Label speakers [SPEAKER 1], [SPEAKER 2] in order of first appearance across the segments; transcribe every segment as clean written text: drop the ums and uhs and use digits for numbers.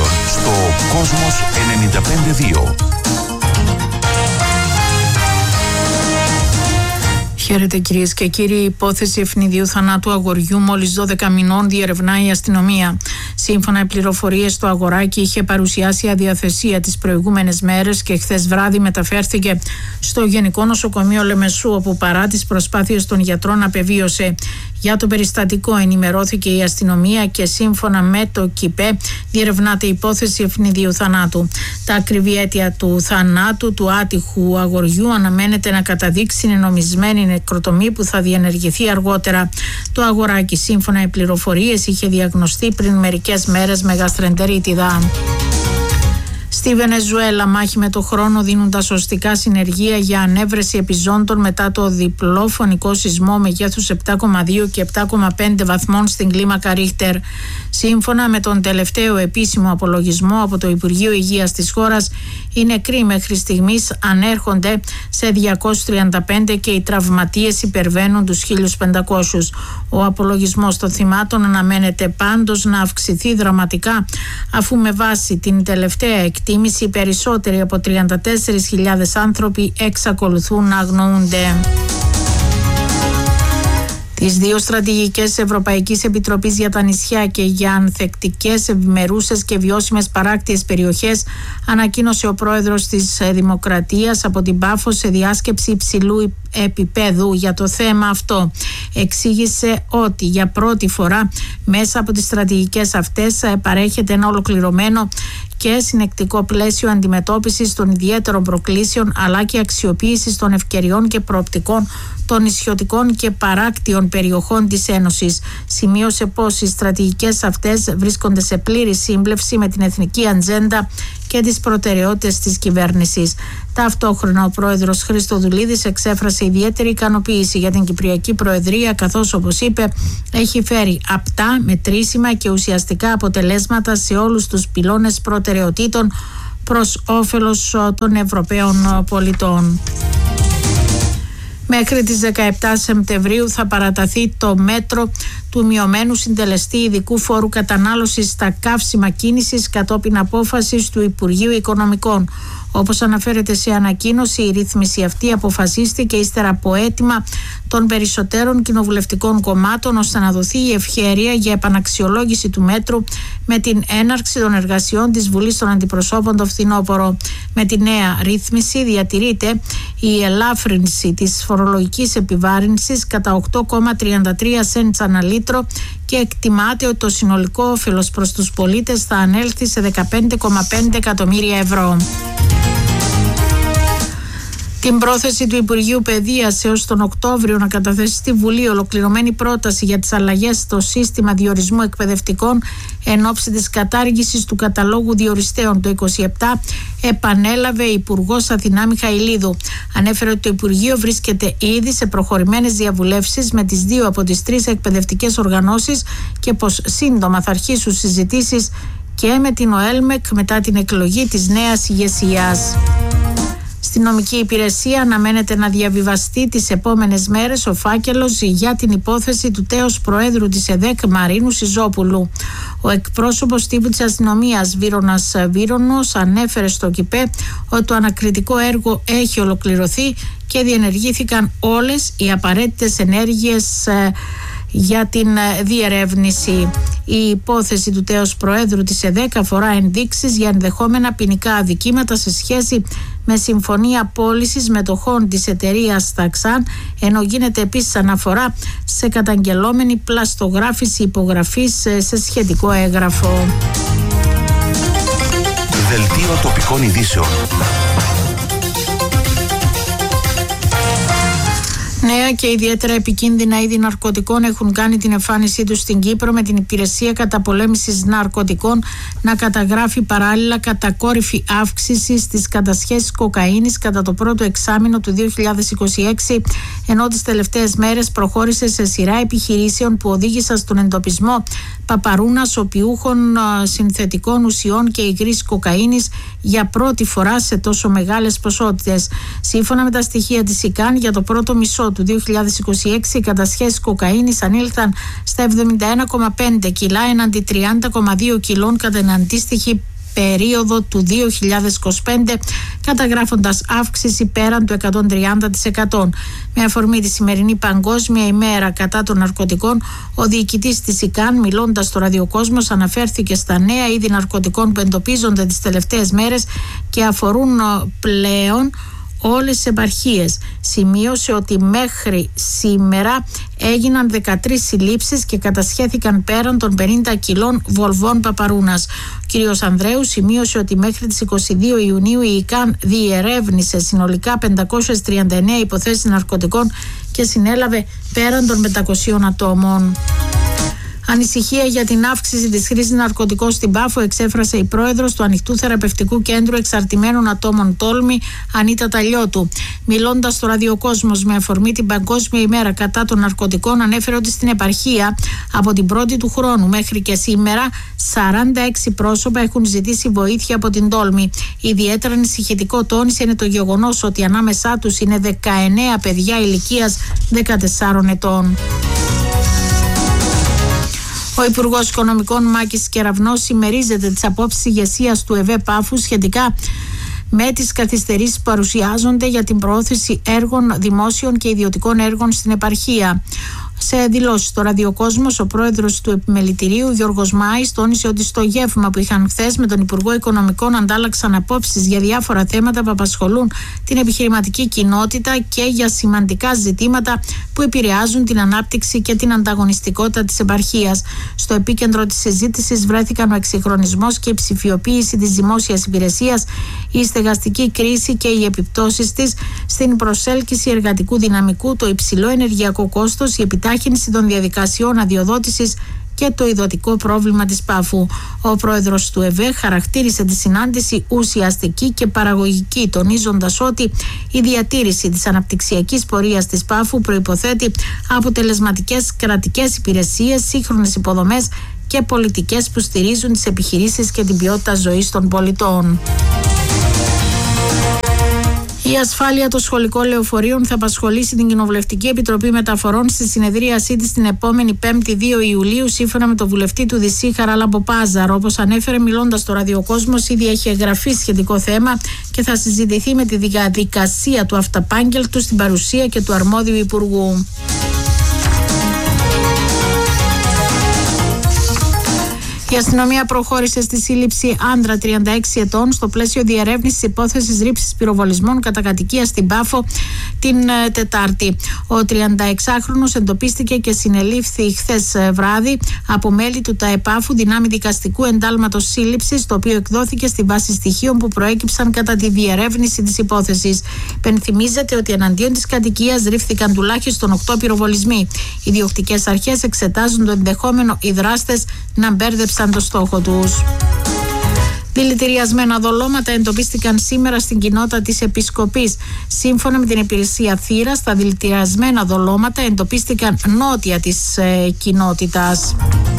[SPEAKER 1] ειδήσεων στο Κόσμος 95.2.
[SPEAKER 2] Χαίρετε κυρίες και κύριοι. Η υπόθεση ευνηδίου θανάτου αγοριού μόλις 12 μηνών διερευνάει η αστυνομία. Σύμφωνα με πληροφορίες, το αγοράκι είχε παρουσιάσει αδιαθεσία τις προηγούμενες μέρες και χθες βράδυ μεταφέρθηκε στο Γενικό Νοσοκομείο Λεμεσού, όπου παρά τις προσπάθειες των γιατρών απεβίωσε. Για το περιστατικό ενημερώθηκε η αστυνομία και σύμφωνα με το ΚΙΠΕ διερευνάται η υπόθεση ευνηδίου θανάτου. Τα ακριβή αίτια του θανάτου του άτυχου αγοριού αναμένεται να καταδείξει νομισμένη νεκροτομή που θα διενεργηθεί αργότερα. Το αγοράκι, σύμφωνα με πληροφορίες, είχε διαγνωστεί πριν μερικές μέρες με γαστρεντερίτιδα. Στη Βενεζουέλα, μάχη με το χρόνο δίνουν τα σωστικά συνεργεία για ανέβρεση επιζώντων μετά το διπλό φωνικό σεισμό μεγέθους 7,2 και 7,5 βαθμών στην κλίμακα Ρίχτερ. Σύμφωνα με τον τελευταίο επίσημο απολογισμό από το Υπουργείο Υγείας της χώρας, οι νεκροί μέχρι στιγμής ανέρχονται σε 235 και οι τραυματίες υπερβαίνουν τους 1.500. Ο απολογισμός των θυμάτων αναμένεται πάντως να αυξηθεί δραματικά, αφού με βάση την τελευταία εκτίμηση περισσότεροι από 34.000 άνθρωποι εξακολουθούν να αγνοούνται. Τις δύο στρατηγικές Ευρωπαϊκής Επιτροπής για τα νησιά και για ανθεκτικές, ευημερούσες και βιώσιμες παράκτιες περιοχές ανακοίνωσε ο πρόεδρος της Δημοκρατίας από την Πάφο σε διάσκεψη υψηλού επίπεδου για το θέμα αυτό. Εξήγησε ότι για πρώτη φορά μέσα από τις στρατηγικές αυτές παρέχεται ένα ολοκληρωμένο και συνεκτικό πλαίσιο αντιμετώπισης των ιδιαίτερων προκλήσεων, αλλά και αξιοποίησης των ευκαιριών και προοπτικών των νησιωτικών και παράκτιων περιοχών της Ένωσης. Σημείωσε πως οι στρατηγικές αυτές βρίσκονται σε πλήρη σύμπλευση με την εθνική ατζέντα και τις προτεραιότητες της κυβέρνησης. Ταυτόχρονα ο πρόεδρος Χριστοδουλίδης εξέφρασε ιδιαίτερη ικανοποίηση για την Κυπριακή Προεδρία, καθώς, όπως είπε, έχει φέρει απτά, μετρήσιμα και ουσιαστικά αποτελέσματα σε όλους τους πυλώνες προτεραιοτήτων προς όφελος των Ευρωπαίων πολιτών. Μέχρι τις 17 Σεπτεμβρίου θα παραταθεί το μέτρο του μειωμένου συντελεστή ειδικού φόρου κατανάλωσης στα καύσιμα κίνησης κατόπιν απόφασης του Υπουργείου Οικονομικών. Όπως αναφέρεται σε ανακοίνωση, η ρύθμιση αυτή αποφασίστηκε ύστερα από αίτημα των περισσότερων κοινοβουλευτικών κομμάτων, ώστε να δοθεί η ευχέρεια για επαναξιολόγηση του μέτρου με την έναρξη των εργασιών της Βουλής των Αντιπροσώπων το φθινόπωρο. Με τη νέα ρύθμιση διατηρείται η ελάφρυνση της φορολογικής επιβάρυνσης κατά 8,33 σέντς ανά λίτρο και εκτιμάται ότι το συνολικό όφελος προς τους πολίτες θα ανέλθει σε 15,5 εκατομμύρια ευρώ. Την πρόθεση του Υπουργείου Παιδείας έως τον Οκτώβριο να καταθέσει στη Βουλή ολοκληρωμένη πρόταση για τις αλλαγές στο σύστημα διορισμού εκπαιδευτικών εν ώψη της κατάργησης του καταλόγου διοριστέων το 2027, επανέλαβε η Υπουργός Αθηνά Μιχαηλίδου. Ανέφερε ότι το Υπουργείο βρίσκεται ήδη σε προχωρημένες διαβουλεύσεις με τις δύο από τις τρεις εκπαιδευτικές οργανώσεις και πως σύντομα θα αρχίσουν συζητήσεις και με την ΟΕΛΜΕΚ μετά την εκλογή της νέας ηγεσίας. Στην νομική υπηρεσία αναμένεται να διαβιβαστεί τις επόμενες μέρες ο φάκελος για την υπόθεση του τέως Προέδρου της ΕΔΕΚ Μαρίνου Σιζόπουλου. Ο εκπρόσωπος τύπου της αστυνομίας Βύρονας Βύρονος ανέφερε στο ΚΙΠΕ ότι το ανακριτικό έργο έχει ολοκληρωθεί και διενεργήθηκαν όλες οι απαραίτητες ενέργειες για την διερεύνηση. Η υπόθεση του τέως Προέδρου της ΕΔΕΚ αφορά ενδείξεις για ενδεχόμενα ποινικά αδικήματα σε σχέση με συμφωνία πώλησης μετοχών της εταιρείας Ταξάν, ενώ γίνεται επίσης αναφορά σε καταγγελόμενη πλαστογράφηση υπογραφής σε σχετικό έγγραφο.
[SPEAKER 1] Δελτίο τοπικών ειδήσεων.
[SPEAKER 2] Νέα και ιδιαίτερα επικίνδυνα είδη ναρκωτικών έχουν κάνει την εμφάνισή τους στην Κύπρο, με την Υπηρεσία Καταπολέμησης Ναρκωτικών να καταγράφει παράλληλα κατακόρυφη αύξηση στις κατασχέσεις κοκαίνης κατά το πρώτο εξάμηνο του 2026, ενώ τις τελευταίες μέρες προχώρησε σε σειρά επιχειρήσεων που οδήγησαν στον εντοπισμό παπαρούνας-οπιούχων συνθετικών ουσιών και υγρής κοκαίνης για πρώτη φορά σε τόσο μεγάλες ποσότητες. Σύμφωνα με τα στοιχεία της ΙΚΑΝ, για το πρώτο μισό του 2026 οι κατασχέσεις κοκαίνης ανήλθαν στα 71,5 κιλά έναντι 30,2 κιλών κατά την αντίστοιχη περίοδο του 2025, καταγράφοντας αύξηση πέραν του 130%. Με αφορμή τη σημερινή Παγκόσμια ημέρα κατά των ναρκωτικών, ο διοικητής της ΙΚΑΝ, μιλώντας στο Ραδιοκόσμος, αναφέρθηκε στα νέα είδη ναρκωτικών που εντοπίζονται τις τελευταίες μέρες και αφορούν πλέον όλες τις επαρχίες. Σημείωσε ότι μέχρι σήμερα έγιναν 13 συλλήψεις και κατασχέθηκαν πέραν των 50 κιλών βολβών παπαρούνας. Ο κ. Ανδρέου σημείωσε ότι μέχρι τις 22 Ιουνίου η ΙΚΑΝ διερεύνησε συνολικά 539 υποθέσεις ναρκωτικών και συνέλαβε πέραν των 500 ατόμων. Ανησυχία για την αύξηση της χρήσης ναρκωτικών στην Πάφο εξέφρασε η πρόεδρος του Ανοιχτού Θεραπευτικού Κέντρου Εξαρτημένων Ατόμων Τόλμη, Ανίτα Ταλιώτου. Μιλώντας στο Ραδιοκόσμος με αφορμή την Παγκόσμια ημέρα κατά των ναρκωτικών, ανέφερε ότι στην επαρχία από την 1η του χρόνου μέχρι και σήμερα 46 πρόσωπα έχουν ζητήσει βοήθεια από την Τόλμη. Ιδιαίτερα ανησυχητικό, τόνισε, είναι το γεγονός ότι ανάμεσά τους είναι 19 παιδιά ηλικίας 14 ετών. Ο Υπουργός Οικονομικών Μάκης Κεραυνός συμμερίζεται τις απόψεις ηγεσίας του ΕΒ Πάφου σχετικά με τις καθυστερήσεις που παρουσιάζονται για την προώθηση έργων δημόσιων και ιδιωτικών έργων στην επαρχία. Σε δηλώσεις στο Ραδιοκόσμος, ο πρόεδρος του Επιμελητηρίου, Γιώργος Μάης, τόνισε ότι στο γεύμα που είχαν χθες με τον Υπουργό Οικονομικών αντάλλαξαν απόψεις για διάφορα θέματα που απασχολούν την επιχειρηματική κοινότητα και για σημαντικά ζητήματα που επηρεάζουν την ανάπτυξη και την ανταγωνιστικότητα της επαρχίας. Στο επίκεντρο της συζήτησης βρέθηκαν ο εξυγχρονισμός και η ψηφιοποίηση της δημόσιας υπηρεσίας, η στεγαστική κρίση και οι επιπτώσεις της στην προσέλκυση εργατικού δυναμικού, το υψηλό ενεργειακό κόστος, η επιτάχυνση των διαδικασιών αδειοδότησης και το ειδωτικό πρόβλημα της Πάφου. Ο πρόεδρος του ΕΒΕ χαρακτήρισε τη συνάντηση ουσιαστική και παραγωγική, τονίζοντας ότι η διατήρηση της αναπτυξιακής πορείας της Πάφου προϋποθέτει αποτελεσματικές κρατικές υπηρεσίες, σύγχρονες υποδομές και πολιτικές που στηρίζουν τις επιχειρήσεις και την ποιότητα ζωής των πολιτών. Η ασφάλεια των σχολικών λεωφορείων θα απασχολήσει την Κοινοβουλευτική Επιτροπή Μεταφορών στη συνεδρίασή της την επόμενη 5η 2 Ιουλίου, σύμφωνα με τον βουλευτή του ΔΣ Χαράλαμπο Πάζαρο. Όπως ανέφερε μιλώντας στο Ραδιοκόσμος, ήδη έχει εγγραφεί σχετικό θέμα και θα συζητηθεί με τη διαδικασία του αυταπάγγελτου στην παρουσία και του αρμόδιου Υπουργού. Η αστυνομία προχώρησε στη σύλληψη άντρα 36 ετών στο πλαίσιο διερεύνησης υπόθεσης ρήψης πυροβολισμών κατά κατοικία στην Πάφο την Τετάρτη. Ο 36χρονος εντοπίστηκε και συνελήφθη χθες βράδυ από μέλη του ΤΑΕΠΑΦΟΥ δυνάμει δικαστικού εντάλματος σύλληψης, το οποίο εκδόθηκε στη βάση στοιχείων που προέκυψαν κατά τη διερεύνηση της υπόθεσης. Πενθυμίζεται ότι εναντίον της κατοικίας ρίφθηκαν τουλάχιστον 8 πυροβολισμοί. Οι διοκτικές αρχές εξετάζουν το ενδεχόμενο οι δράστες να μπέρδεψαν το στόχο τους. Δηλητηριασμένα δολώματα εντοπίστηκαν σήμερα στην κοινότητα της Επισκοπής. Σύμφωνα με την υπηρεσία Θύρας, τα δηλητηριασμένα δολώματα εντοπίστηκαν νότια της κοινότητας.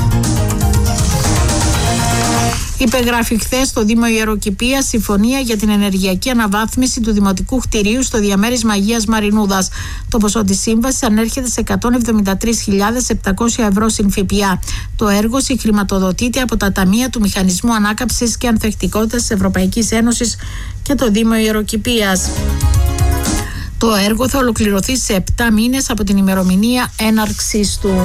[SPEAKER 2] Υπεγράφει χθες στο Δήμο Ιεροκηπείας συμφωνία για την ενεργειακή αναβάθμιση του δημοτικού κτηρίου στο διαμέρισμα Αγίας Μαρινούδας. Το ποσό της σύμβασης ανέρχεται σε 173.700 ευρώ συν ΦΠΑ. Το έργο συγχρηματοδοτείται από τα ταμεία του Μηχανισμού Ανάκαμψης και Ανθεκτικότητας της Ευρωπαϊκής Ένωσης και το Δήμο Ιεροκηπείας. Το έργο θα ολοκληρωθεί σε 7 μήνες από την ημερομηνία έναρξής του.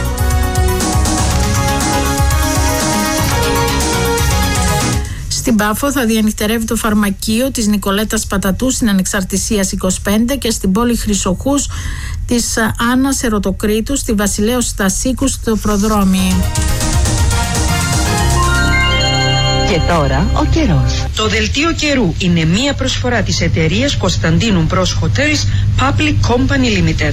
[SPEAKER 2] Στην Πάφο θα διανυκτερεύει το φαρμακείο της Νικολέτας Πατατού στην Ανεξαρτησίας 25 και στην πόλη Χρυσοχούς της Άννας Ερωτοκρίτου στη Βασιλέως Στασίκου στο Προδρόμι.
[SPEAKER 3] Και τώρα ο καιρός.
[SPEAKER 4] Το δελτίο καιρού είναι μία προσφορά της εταιρείας Κωνσταντίνου Bros Hotels Public Company Limited.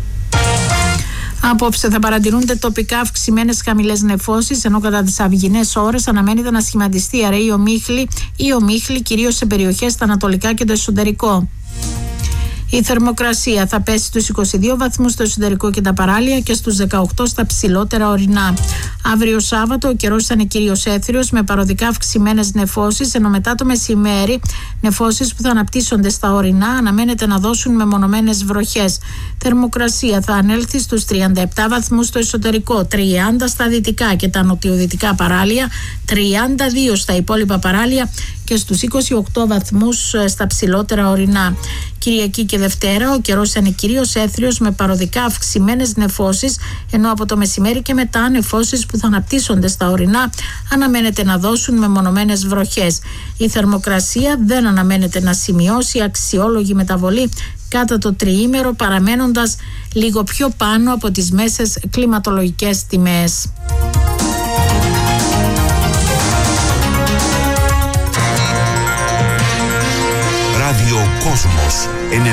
[SPEAKER 2] Απόψε θα παρατηρούνται τοπικά αυξημένες χαμηλές νεφώσεις, ενώ κατά τις αυγινές ώρες αναμένεται να σχηματιστεί αραιή ομίχλη ή ομίχλη, κυρίως σε περιοχές στα ανατολικά και το εσωτερικό. Η θερμοκρασία θα πέσει στους 22 βαθμούς στο εσωτερικό και τα παράλια και στους 18 στα ψηλότερα ορεινά. Αύριο Σάββατο ο καιρός θα είναι κυρίως έθριος με παροδικά αυξημένες νεφώσεις, ενώ μετά το μεσημέρι νεφώσεις που θα αναπτύσσονται στα ορεινά αναμένεται να δώσουν μεμονωμένες βροχές. Θερμοκρασία θα ανέλθει στους 37 βαθμούς στο εσωτερικό, 30 στα δυτικά και τα νοτιοδυτικά παράλια, 32 στα υπόλοιπα παράλια και στους 28 βαθμούς στα ψηλότερα ορεινά. Κυριακή και Δευτέρα ο καιρός θα είναι κυρίως έθριος με παροδικά αυξημένες νεφώσεις, ενώ από το μεσημέρι και μετά νεφώσεις που θα αναπτύσσονται στα ορεινά αναμένεται να δώσουν μεμονωμένες βροχές. Η θερμοκρασία δεν αναμένεται να σημειώσει αξιόλογη μεταβολή κατά το τριήμερο, παραμένοντας λίγο πιο πάνω από τις μέσες κλιματολογικές τιμές.
[SPEAKER 1] Ράδιο Κόσμος.